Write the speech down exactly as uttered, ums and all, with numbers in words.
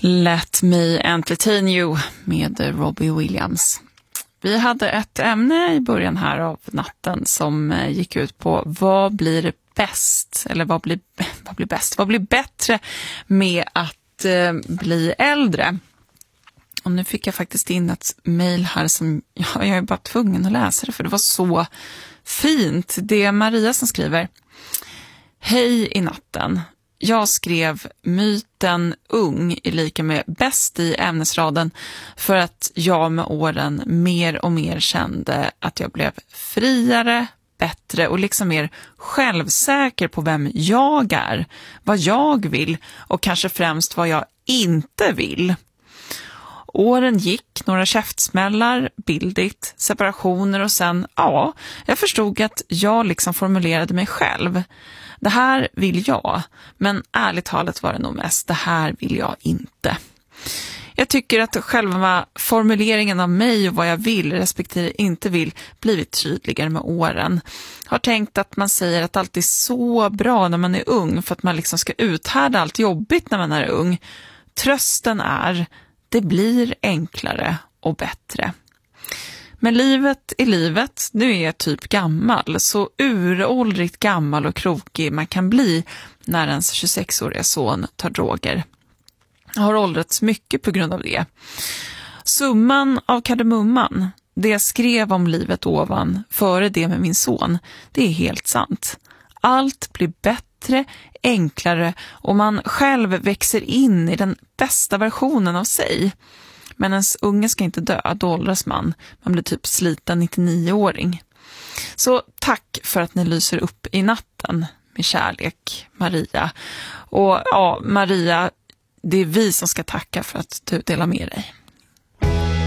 Let me entertain you med Robbie Williams. Vi hade ett ämne i början här av natten som gick ut på vad blir bäst, eller vad blir, vad blir bäst, vad blir bättre med att eh, bli äldre. Och nu fick jag faktiskt in ett mejl här som ja, jag är bara tvungen att läsa det för det var så fint. Det är Maria som skriver: Hej i natten. Jag skrev myten ung i lika med bäst i ämnesraden för att jag med åren mer och mer kände att jag blev friare, bättre och liksom mer självsäker på vem jag är, vad jag vill och kanske främst vad jag inte vill. Åren gick, några käftsmällar, bildigt, separationer och sen, ja, jag förstod att jag liksom formulerade mig själv. Det här vill jag, men ärligt talat var det nog mest, det här vill jag inte. Jag tycker att själva formuleringen av mig och vad jag vill respektive inte vill blivit tydligare med åren. Har tänkt att man säger att allt är så bra när man är ung för att man liksom ska uthärda allt jobbigt när man är ung. Trösten är, det blir enklare och bättre. Men livet är livet, nu är jag typ gammal, så uråldrigt gammal och krokig man kan bli när ens tjugosexåriga son tar droger. Jag har åldrats mycket på grund av det. Summan av kardemumman, det jag skrev om livet ovan före det med min son, det är helt sant. Allt blir bättre, enklare och man själv växer in i den bästa versionen av sig. Men ens unge ska inte dö, då åldras man. Man blir typ sliten nittionio-åring. Så tack för att ni lyser upp i natten med kärlek, Maria. Och ja, Maria, det är vi som ska tacka för att du delar med dig.